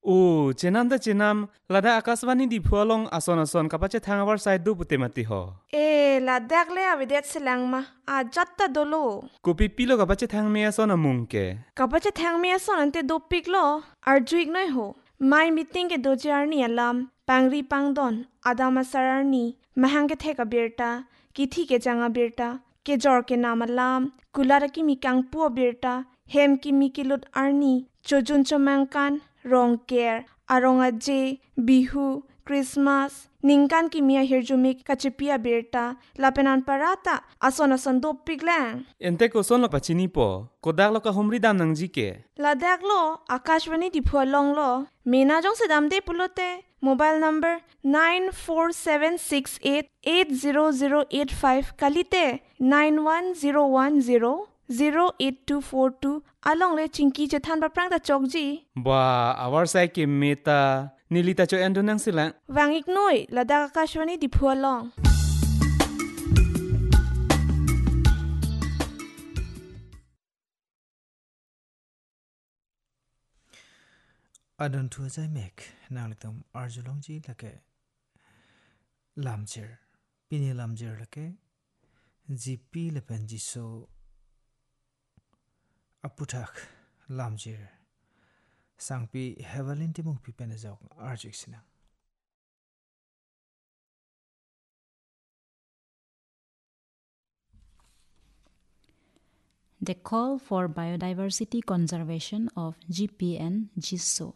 Oh, chenam lada akaswani di phualong ason kapache thangawar side du putemati ho. Ladak le avidet silang ma. Jatta dolo. Kopi pilo kapache thang me ason amungke. Kapache thang me ason ante dopik lo. Arjuik noi ho. My meeting ke dojarni alam. Pangri pangdon. Adama sararni. Mahang ke theka birta. Kithi ke janga birta. Ke jor ke nam alam. Kulara ki mikang puo birta. Hem ki mikilut arni. Chojun chomangkan. Rong care. Aronga je. Bihu. Christmas. Ningkan ki mia hirjumik kachipia birta. Lapenan parata. Ason dopik lang. Ente ko son lo pachini po. Kodak lo ka humri dam nang jike. Ladak lo, Akashvani di Phualong lo, Meena jong se damde pulote. Mobile number 94768800885 kalite 91010082242 along le chinki che than prang ta chokji. Ba, awar side ke meta. Nilita cho endo nang silang. Wangik noi, Ladak Akashvani di Phualong. Adon thua jai mek nalitum arjulongji lake lamjer pini lamjer lake gp lepen jiso aputak lamjer sangpi hevalin timung pi penajok arjuk sinang. The call for biodiversity conservation of GPN GISO.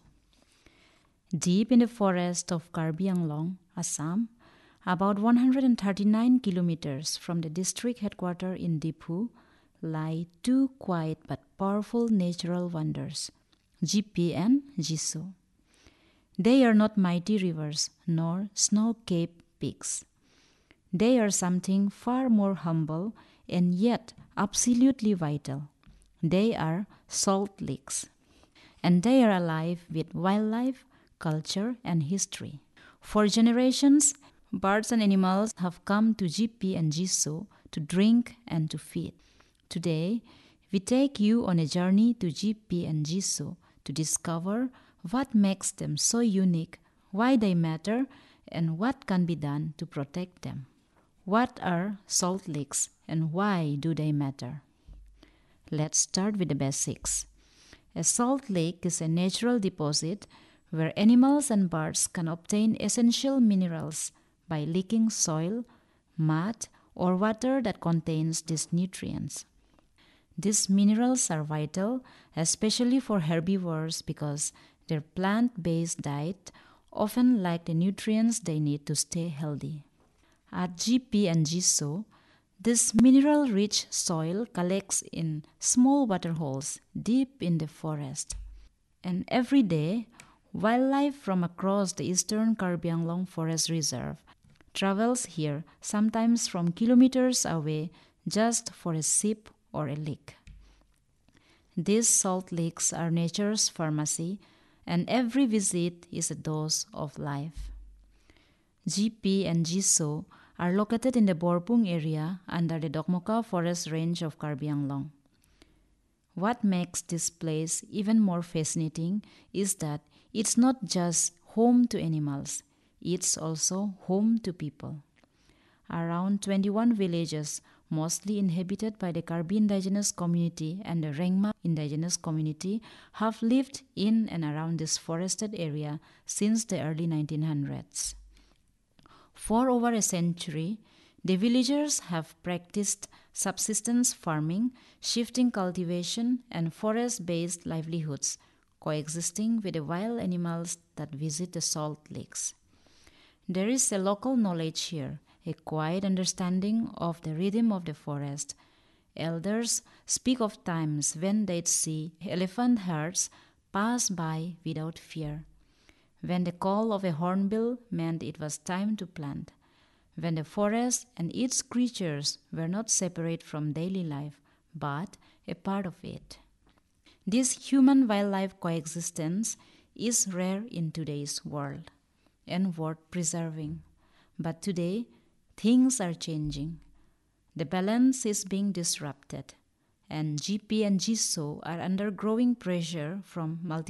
Deep in the forest of Karbi Anglong, Assam, about 139 kilometers from the district headquarters in Diphu, lie two quiet but powerful natural wonders, GP and GISO. They are not mighty rivers nor snow-capped peaks. They are something far more humble and yet absolutely vital. They are salt licks, and they are alive with wildlife, culture, and history. For generations, birds and animals have come to GP and GISO to drink and to feed. Today, we take you on a journey to GP and GISO to discover what makes them so unique, why they matter, and what can be done to protect them. What are salt licks and why do they matter? Let's start with the basics. A salt lick is a natural deposit where animals and birds can obtain essential minerals by licking soil, mud, or water that contains these nutrients. These minerals are vital, especially for herbivores, because their plant-based diet often lack the nutrients they need to stay healthy. At GP and GISO, this mineral-rich soil collects in small waterholes deep in the forest. And every day, wildlife from across the eastern Karbi Anglong Forest Reserve travels here, sometimes from kilometers away, just for a sip or a lick. These salt licks are nature's pharmacy, and every visit is a dose of life. GP and GISO are located in the Borpung area under the Dokmoka Forest Range of Karbi Anglong. What makes this place even more fascinating is that it's not just home to animals, it's also home to people. Around 21 villages, mostly inhabited by the Karbi indigenous community and the Rengma indigenous community, have lived in and around this forested area since the early 1900s. For over a century, the villagers have practiced subsistence farming, shifting cultivation, and forest-based livelihoods, coexisting with the wild animals that visit the salt licks. There is a local knowledge here, a quiet understanding of the rhythm of the forest. Elders speak of times when they'd see elephant herds pass by without fear, when the call of a hornbill meant it was time to plant, when the forest and its creatures were not separate from daily life, but a part of it. This human-wildlife coexistence is rare in today's world and worth preserving. But today, things are changing. The balance is being disrupted, and GP and GISO are under growing pressure from multiple